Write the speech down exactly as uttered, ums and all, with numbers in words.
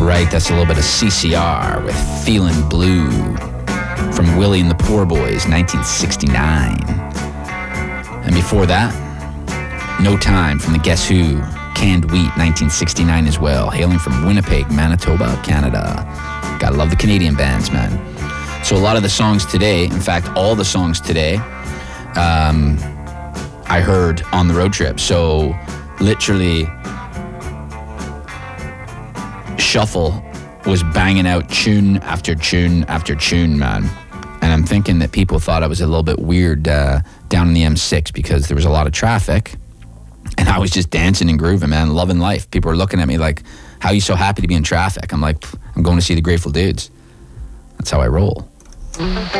right, that's a little bit of C C R with Feelin' Blue from Willie and the Poor Boys, nineteen sixty-nine. And before that, No Time from the Guess Who, Canned Wheat, nineteen sixty-nine as well, hailing from Winnipeg, Manitoba, Canada. Gotta love the Canadian bands, man. So a lot of the songs today, in fact, all the songs today, um, I heard on the road trip. So literally, Shuffle was banging out tune after tune after tune, man. And I'm thinking that people thought I was a little bit weird uh, down in the M six because there was a lot of traffic. And I was just dancing and grooving, man, loving life. People were looking at me like, how are you so happy to be in traffic? I'm like, I'm going to see the Grateful Dudes. That's how I roll.